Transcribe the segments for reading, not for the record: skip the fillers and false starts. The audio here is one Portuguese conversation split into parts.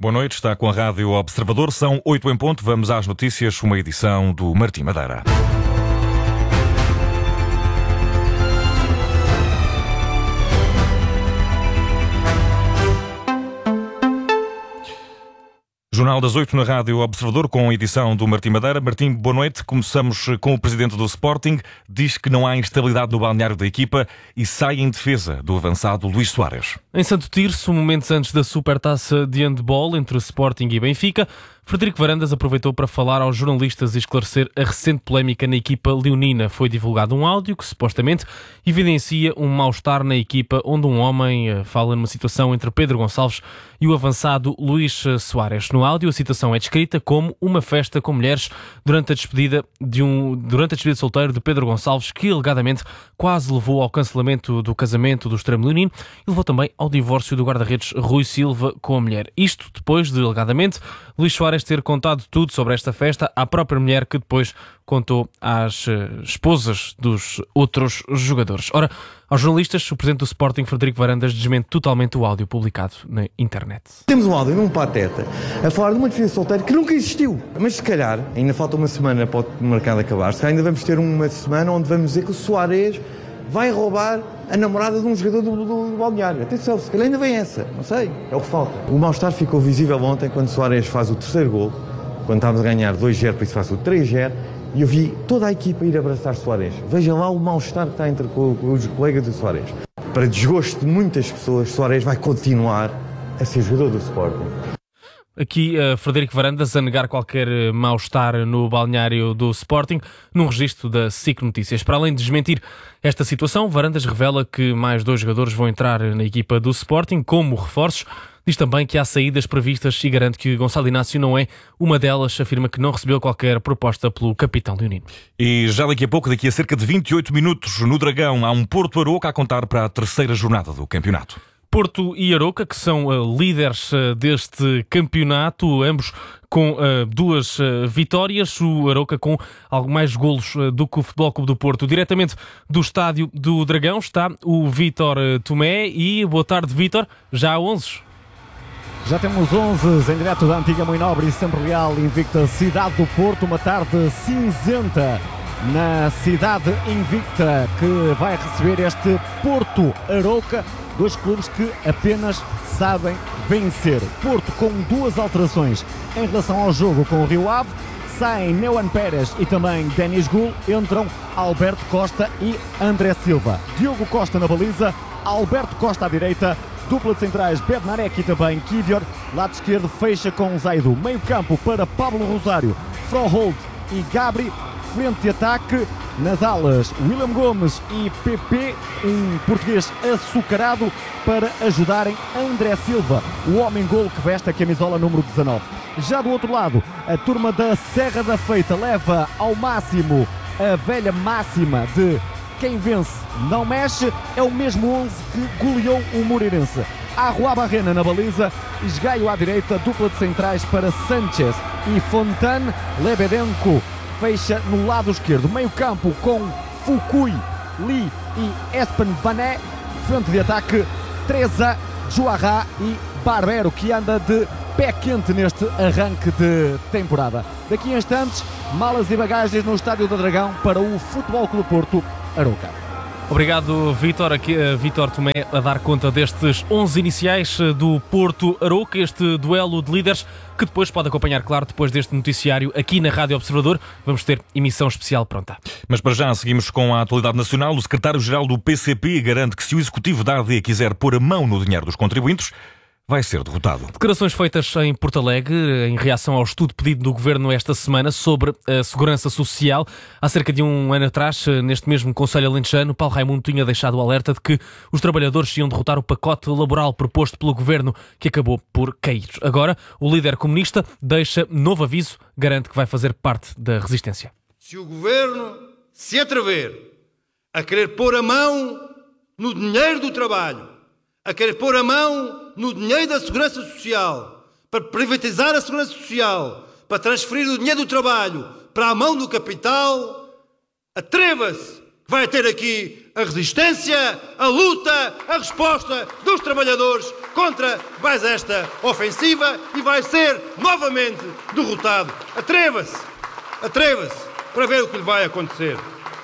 Boa noite, está com a Rádio Observador, são 8 em ponto, vamos às notícias, uma edição do Martim Madeira. Jornal das 8 na Rádio Observador, com a edição do Martim Madeira. Martim, boa noite. Começamos com o presidente do Sporting. Diz que não há instabilidade no balneário da equipa e sai em defesa do avançado Luís Soares. Em Santo Tirso, momentos antes da Supertaça de Handball entre Sporting e Benfica, Frederico Varandas aproveitou para falar aos jornalistas e esclarecer a recente polémica na equipa leonina. Foi divulgado um áudio que supostamente evidencia um mal-estar na equipa, onde um homem fala numa situação entre Pedro Gonçalves e o avançado Luís Soares. No áudio, a situação é descrita como uma festa com mulheres durante a despedida de solteiro de Pedro Gonçalves, que alegadamente quase levou ao cancelamento do casamento do extremo leonino e levou também ao divórcio do guarda-redes Rui Silva com a mulher. Isto depois de, alegadamente, Luís Soares ter contado tudo sobre esta festa à própria mulher, que depois contou às esposas dos outros jogadores. Ora, aos jornalistas, o presidente do Sporting, Frederico Varandas, desmente totalmente o áudio publicado na internet. Temos um áudio num pateta a falar de uma despedida solteira que nunca existiu. Mas se calhar, ainda falta uma semana para o mercado acabar, se calhar ainda vamos ter uma semana onde vamos dizer que o Soares vai roubar a namorada de um jogador do balneário. Atenção, se calhar ainda vem essa, não sei, é o que falta. O mal-estar ficou visível ontem quando Soares faz o terceiro golo, quando estávamos a ganhar 2-0, por isso faz o 3-0, e eu vi toda a equipa ir abraçar Soares. Veja lá o mal-estar que está entre os colegas de Soares. Para desgosto de muitas pessoas, Soares vai continuar a ser jogador do Sporting. Aqui, Frederico Varandas a negar qualquer mal-estar no balneário do Sporting, num registro da SIC Notícias. Para além de desmentir esta situação, Varandas revela que mais 2 jogadores vão entrar na equipa do Sporting como reforços. Diz também que há saídas previstas e garante que Gonçalo Inácio não é uma delas. Afirma que não recebeu qualquer proposta pelo capitão leonino. E já daqui a pouco, daqui a cerca de 28 minutos, no Dragão, há um Porto Aroca a contar para a terceira jornada do campeonato. Porto e Aroca, que são líderes deste campeonato, ambos com 2 vitórias, o Aroca com algo mais golos do que o Futebol Clube do Porto. Diretamente do estádio do Dragão está o Vítor Tomé e boa tarde, Vítor, já há 11. Já temos 11 em direto da antiga Mãe Nobre e sempre leal, invicta cidade do Porto, uma tarde cinzenta na cidade invicta que vai receber este Porto Aroca, 2 clubes que apenas sabem vencer. Porto com 2 alterações em relação ao jogo com o Rio Ave. Saem Neuan Pérez e também Denis Gul, entram Alberto Costa e André Silva. Diogo Costa na baliza, Alberto Costa à direita, dupla de centrais Bednarek e também Kivior. Lado esquerdo fecha com Zaidu. Meio campo para Pablo Rosário, Froholt e Gabri. Frente de ataque, nas alas, William Gomes e PP, um português açucarado para ajudarem André Silva, o homem-golo que veste a camisola número 19. Já do outro lado, a turma da Serra da Feita leva ao máximo a velha máxima de quem vence não mexe, é o mesmo 11 que goleou o Moreirense. Arrua Barrena na baliza, Esgaio à direita, dupla de centrais para Sanchez e Fontane. Lebedenko fecha no lado esquerdo, meio campo com Fukui, Lee e Espen Vané. Frente de ataque, Treza, Juará e Barbero, que anda de pé quente neste arranque de temporada. Daqui a instantes, malas e bagagens no Estádio do Dragão para o Futebol Clube Porto Aroca. Obrigado, Vítor. Aqui Vítor Tomé a dar conta destes 11 iniciais do Porto Aroca, este duelo de líderes que depois pode acompanhar, claro, depois deste noticiário aqui na Rádio Observador. Vamos ter emissão especial pronta. Mas para já seguimos com a atualidade nacional. O secretário-geral do PCP garante que se o executivo da AD quiser pôr a mão no dinheiro dos contribuintes, vai ser derrotado. Declarações feitas em Porto Alegre em reação ao estudo pedido do Governo esta semana sobre a segurança social. Há cerca de um ano atrás, neste mesmo Conselho Alentejano, Paulo Raimundo tinha deixado o alerta de que os trabalhadores iam derrotar o pacote laboral proposto pelo Governo, que acabou por cair. Agora, o líder comunista deixa novo aviso, garante que vai fazer parte da resistência. Se o Governo se atrever a querer pôr a mão no dinheiro do trabalho, a querer pôr a mão no dinheiro da segurança social, para privatizar a segurança social, para transferir o dinheiro do trabalho para a mão do capital, atreva-se, vai ter aqui a resistência, a luta, a resposta dos trabalhadores contra mais esta ofensiva e vai ser novamente derrotado. Atreva-se para ver o que lhe vai acontecer.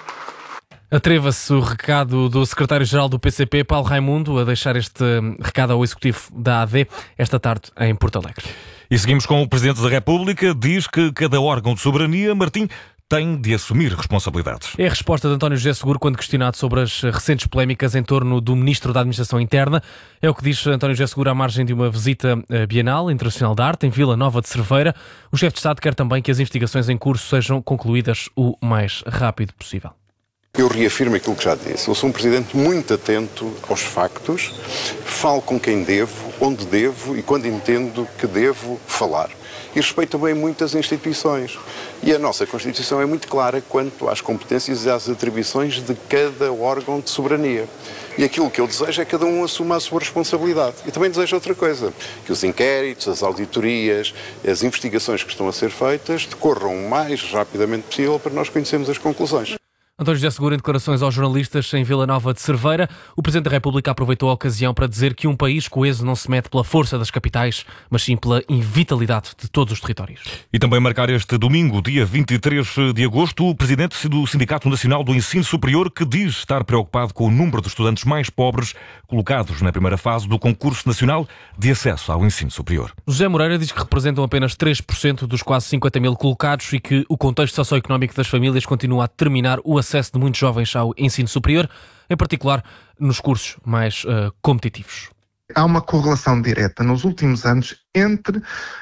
Atreva-se o recado do secretário-geral do PCP, Paulo Raimundo, a deixar este recado ao executivo da AD esta tarde em Porto Alegre. E seguimos com o Presidente da República, diz que cada órgão de soberania, Martim, tem de assumir responsabilidades. É a resposta de António José Seguro quando questionado sobre as recentes polémicas em torno do Ministro da Administração Interna. É o que diz António José Seguro à margem de uma visita à Bienal Internacional de Arte em Vila Nova de Cerveira. O chefe de Estado quer também que as investigações em curso sejam concluídas o mais rápido possível. Eu reafirmo aquilo que já disse. Eu sou um Presidente muito atento aos factos, falo com quem devo, onde devo e quando entendo que devo falar. E respeito também muitas instituições. E a nossa Constituição é muito clara quanto às competências e às atribuições de cada órgão de soberania. E aquilo que eu desejo é que cada um assuma a sua responsabilidade. E também desejo outra coisa, que os inquéritos, as auditorias, as investigações que estão a ser feitas decorram o mais rapidamente possível para nós conhecermos as conclusões. António José Seguro, em declarações aos jornalistas em Vila Nova de Cerveira, o Presidente da República aproveitou a ocasião para dizer que um país coeso não se mete pela força das capitais, mas sim pela invitalidade de todos os territórios. E também marcar este domingo, dia 23 de agosto, o Presidente do Sindicato Nacional do Ensino Superior, que diz estar preocupado com o número de estudantes mais pobres colocados na primeira fase do Concurso Nacional de Acesso ao Ensino Superior. José Moreira diz que representam apenas 3% dos quase 50 mil colocados e que o contexto socioeconómico das famílias continua a determinar o acesso de muitos jovens ao ensino superior, em particular nos cursos mais competitivos. Há uma correlação direta nos últimos anos entre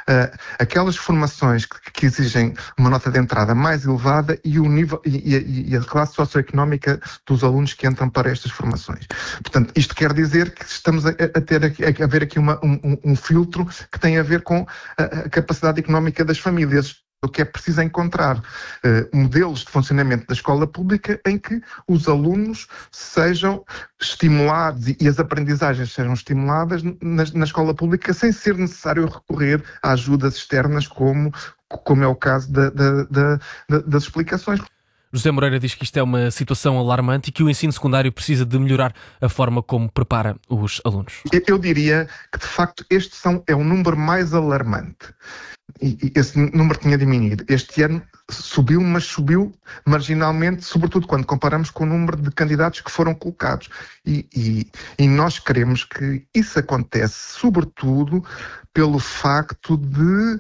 aquelas formações que exigem uma nota de entrada mais elevada e o nível e a classe socioeconómica dos alunos que entram para estas formações. Portanto, isto quer dizer que estamos a ver aqui um filtro que tem a ver com a capacidade económica das famílias. O que é preciso encontrar modelos de funcionamento da escola pública em que os alunos sejam estimulados e as aprendizagens sejam estimuladas na escola pública sem ser necessário recorrer a ajudas externas como é o caso das explicações. José Moreira diz que isto é uma situação alarmante e que o ensino secundário precisa de melhorar a forma como prepara os alunos. Eu diria que, de facto, este é um número mais alarmante. E esse número tinha diminuído. Este ano subiu, mas subiu marginalmente, sobretudo quando comparamos com o número de candidatos que foram colocados. E nós queremos que isso acontece, sobretudo pelo facto de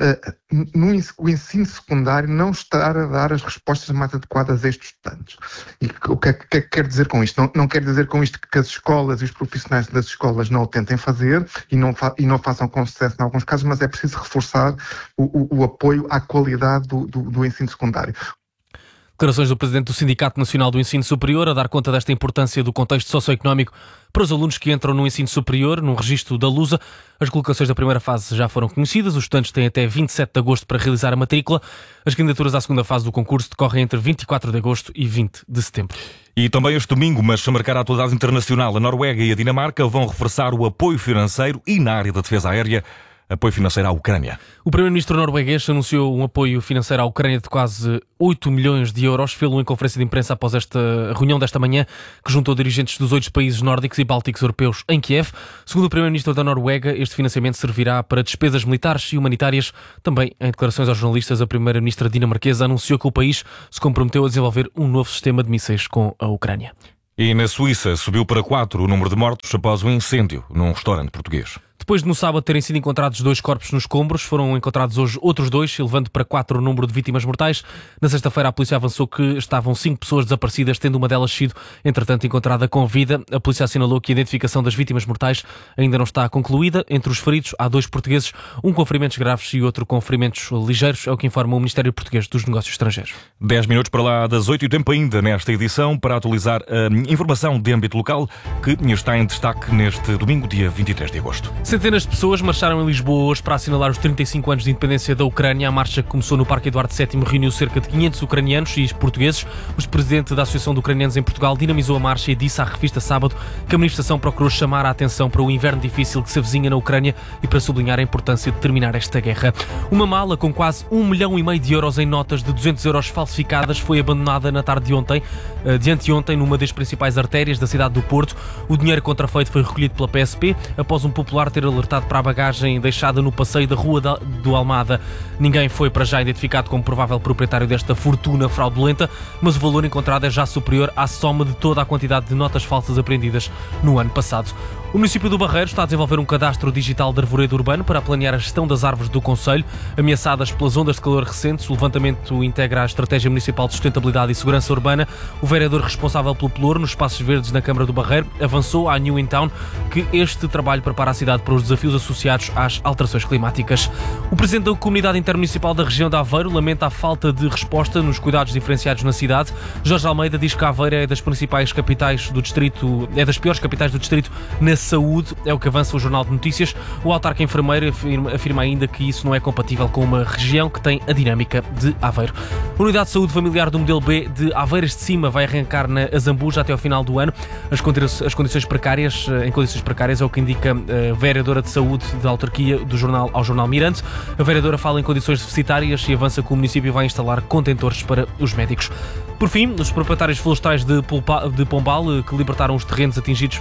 o ensino secundário não estar a dar as respostas mais adequadas a estes estudantes. E o que é que quer dizer com isto? Não quer dizer com isto que as escolas e os profissionais das escolas não o tentem fazer e não façam com sucesso em alguns casos, mas é preciso reforçar o apoio à qualidade do ensino secundário. Declarações do Presidente do Sindicato Nacional do Ensino Superior a dar conta desta importância do contexto socioeconómico para os alunos que entram no ensino superior, no registro da Lusa. As colocações da primeira fase já foram conhecidas, os estudantes têm até 27 de agosto para realizar a matrícula. As candidaturas à segunda fase do concurso decorrem entre 24 de agosto e 20 de setembro. E também este domingo, mas a marcar a atualidade internacional, a Noruega e a Dinamarca vão reforçar o apoio financeiro e na área da defesa aérea, apoio financeiro à Ucrânia. O primeiro-ministro norueguês anunciou um apoio financeiro à Ucrânia de quase 8 milhões de euros. Fê-lo em conferência de imprensa após esta reunião desta manhã, que juntou dirigentes dos 8 países nórdicos e bálticos europeus em Kiev. Segundo o primeiro-ministro da Noruega, este financiamento servirá para despesas militares e humanitárias. Também, em declarações aos jornalistas, a primeira-ministra dinamarquesa anunciou que o país se comprometeu a desenvolver um novo sistema de mísseis com a Ucrânia. E na Suíça subiu para 4 o número de mortos após um incêndio num restaurante português. Depois de no sábado terem sido encontrados 2 corpos nos escombros, foram encontrados hoje outros 2, elevando para 4 o número de vítimas mortais. Na sexta-feira a polícia avançou que estavam 5 pessoas desaparecidas, tendo uma delas sido, entretanto, encontrada com vida. A polícia assinalou que a identificação das vítimas mortais ainda não está concluída. Entre os feridos há 2 portugueses, um com ferimentos graves e outro com ferimentos ligeiros, é o que informa o Ministério Português dos Negócios Estrangeiros. 10 minutos para lá das 8 e o tempo ainda nesta edição para atualizar a informação de âmbito local que está em destaque neste domingo, dia 23 de agosto. Centenas de pessoas marcharam em Lisboa hoje para assinalar os 35 anos de independência da Ucrânia. A marcha que começou no Parque Eduardo VII reuniu cerca de 500 ucranianos e portugueses. O presidente da Associação de Ucranianos em Portugal dinamizou a marcha e disse à revista Sábado que a manifestação procurou chamar a atenção para o inverno difícil que se avizinha na Ucrânia e para sublinhar a importância de terminar esta guerra. Uma mala com quase 1,5 milhão de euros em notas de 200 euros falsificadas foi abandonada na tarde de anteontem numa das principais artérias da cidade do Porto. O dinheiro contrafeito foi recolhido pela PSP após um popular ter alertado para a bagagem deixada no passeio da Rua do Almada. Ninguém foi para já identificado como provável proprietário desta fortuna fraudulenta, mas o valor encontrado é já superior à soma de toda a quantidade de notas falsas apreendidas no ano passado. O município do Barreiro está a desenvolver um cadastro digital de arvoredo urbano para planear a gestão das árvores do concelho, ameaçadas pelas ondas de calor recentes. O levantamento integra a Estratégia Municipal de Sustentabilidade e Segurança Urbana. O vereador responsável pelo pelouro nos espaços verdes na Câmara do Barreiro avançou à New in Town que este trabalho prepara a cidade para os desafios associados às alterações climáticas. O presidente da Comunidade Intermunicipal da região de Aveiro lamenta a falta de resposta nos cuidados diferenciados na cidade. Jorge Almeida diz que Aveiro é das piores capitais do distrito na saúde, é o que avança o Jornal de Notícias. O autarca enfermeiro afirma ainda que isso não é compatível com uma região que tem a dinâmica de Aveiro. A Unidade de Saúde Familiar do Modelo B de Aveiras de Cima vai arrancar na Azambuja até ao final do ano. Em condições precárias é o que indica a vereadora de saúde da autarquia ao Jornal Mirante. A vereadora fala em condições deficitárias e avança que o município vai instalar contentores para os médicos. Por fim, os proprietários florestais de Pombal, que limparam os terrenos atingidos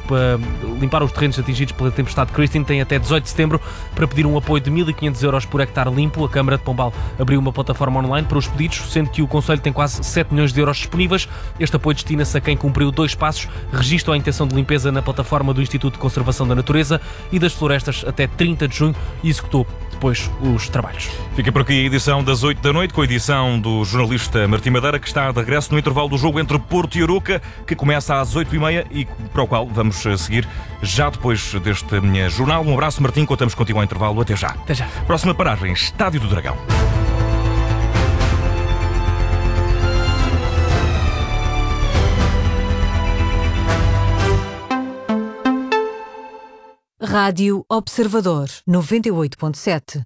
pela tempestade Christine, têm até 18 de setembro para pedir um apoio de 1.500 euros por hectare limpo. A Câmara de Pombal abriu uma plataforma online para os pedidos, sendo que o Conselho tem quase 7 milhões de euros disponíveis. Este apoio destina-se a quem cumpriu 2 passos: registro à intenção de limpeza na plataforma do Instituto de Conservação da Natureza e das Florestas até 30 de junho e executou depois os trabalhos. Fica por aqui a edição das 8 da noite, com a edição do jornalista Martim Madeira, que está de regresso no intervalo do jogo entre Porto e Arouca, que começa às 8h30 e para o qual vamos seguir já depois deste jornal. Um abraço, Martim, contamos contigo ao intervalo. Até já. Até já. Próxima paragem, Estádio do Dragão. Rádio Observador 98.7.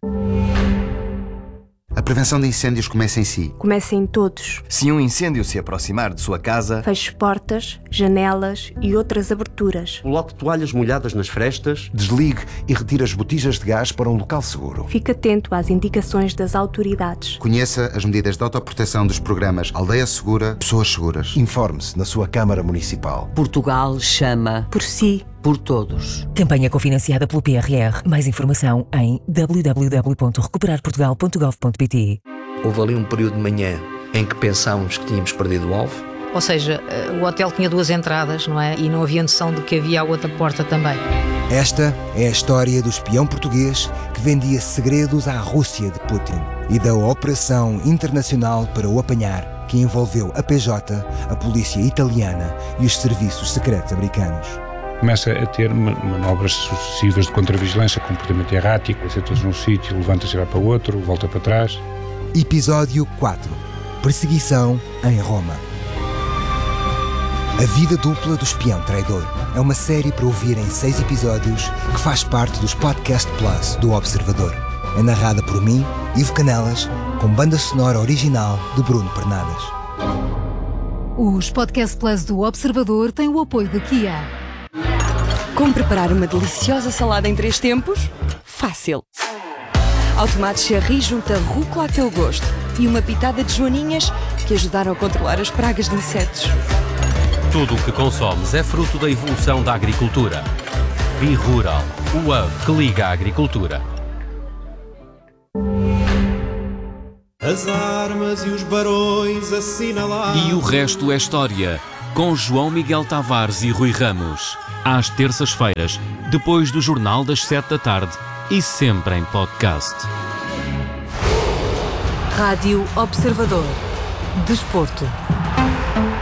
A prevenção de incêndios começa em si. Começa em todos. Se um incêndio se aproximar de sua casa, feche portas, janelas e outras aberturas. Coloque toalhas molhadas nas frestas. Desligue e retire as botijas de gás para um local seguro. Fique atento às indicações das autoridades. Conheça as medidas de autoproteção dos programas Aldeia Segura, Pessoas Seguras. Informe-se na sua Câmara Municipal. Portugal chama por si. Por todos. Campanha cofinanciada pelo PRR. Mais informação em www.recuperarportugal.gov.pt. Houve ali um período de manhã em que pensámos que tínhamos perdido o alvo. Ou seja, o hotel tinha 2 entradas, não é? E não havia noção de que havia a outra porta também. Esta é a história do espião português que vendia segredos à Rússia de Putin e da operação internacional para o apanhar, que envolveu a PJ, a polícia italiana e os serviços secretos americanos. Começa a ter manobras sucessivas de contravigilância, comportamento errático, senta-se num sítio, levanta-se e vai para outro, volta para trás. Episódio 4. Perseguição em Roma. A vida dupla do espião traidor é uma série para ouvir em 6 episódios que faz parte dos Podcast Plus do Observador. É narrada por mim, Ivo Canelas, com banda sonora original de Bruno Pernadas. Os Podcast Plus do Observador têm o apoio da Kia. Como preparar uma deliciosa salada em 3 tempos? Fácil! Ao tomate cherry junta rúcula a teu gosto e uma pitada de joaninhas que ajudaram a controlar as pragas de insetos. Tudo o que consomes é fruto da evolução da agricultura. BeRural, o hub que liga a agricultura. As armas e os barões assinalados. E o resto é história, com João Miguel Tavares e Rui Ramos. Às terças-feiras, depois do Jornal das 7 da tarde e sempre em podcast. Rádio Observador. Desporto.